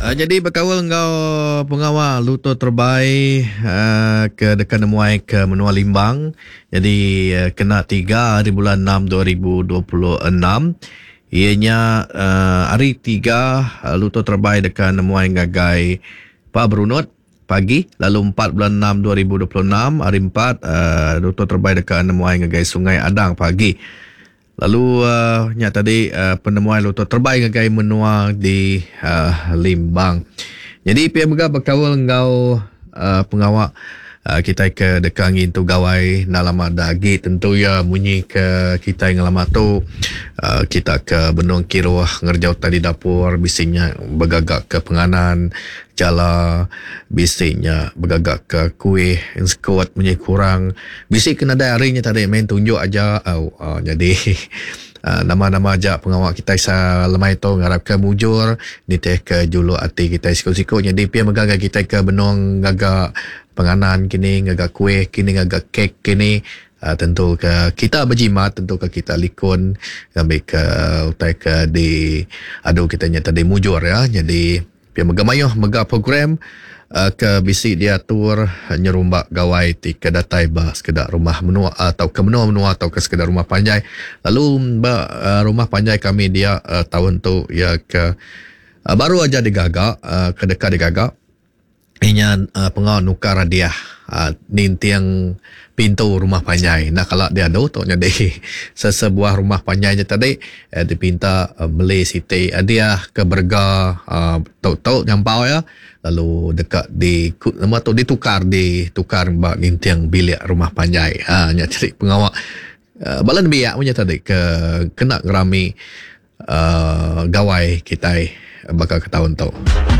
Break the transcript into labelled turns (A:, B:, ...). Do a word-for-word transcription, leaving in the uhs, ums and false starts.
A: Uh, jadi berkawal engkau pengawal lutut terbaik uh, ke dekat nemuai ke menua Limbang. Jadi uh, kena tiga hari bulan enam dua ribu dua puluh enam. Ianya uh, hari tiga uh, lutut terbaik dekat nemuai ngagai Pak Brunut pagi. Lalu empat bulan enam dua ribu dua puluh enam. Hari empat uh, lutut terbaik dekat nemuai ngagai Sungai Adang pagi. Lalu uh, nya tadi uh, penemuan lutut terbaik ngagai menua di uh, Limbang. Jadi pihak mega berkawal ngau uh, pengawak uh, kita ke dekat ngin tu gawai nalama dagi tentu ya munyi ke kita yang lama tu uh, kita ke benung kiro ngerjau tadi dapur bisingnya bergagak ke penganan jala bisingnya bergagak ke kuih yang sekuat munyi kurang bisik kena ada harinya tadi main tunjuk aja oh, oh, jadi Uh, nama-nama aja pengawak kita sa lemai tu ngarap ke mujur ni teh ke julu ati kita siko-siko jadi pia megaga kita ke benong gaga penganan kini gaga kuih kini gaga kek kini uh, tentu ke kita berjimat tentu ke kita likun sampai ke utai ke di aduh kita nyata di mujur ya jadi pia mega mayuh mega program Uh, ke bisi diatur nyerumbak gawai ti ke datai ba sekedar rumah menua atau ke menua menua atau ke sekedar rumah panjai lalu ba uh, rumah panjai kami dia uh, tahun tu ya ke uh, baru aja digagak uh, ke dekat digagak inya uh, pengawal nukar dia uh, nintiang pintu rumah panjai. Nah kalau dia ada tu jadi sesebuah rumah panjai je tadi eh, dipinta uh, beli siti uh, dia ke berga uh, tau-tau nyampau ya lalu dekat di nama tu ditukar ditukar mbak nintiang bilik rumah panjai. Ha nya jadi pengawal uh, balan biak punya tadi ke kena ngerami uh, gawai kita bakal ke tahun tu.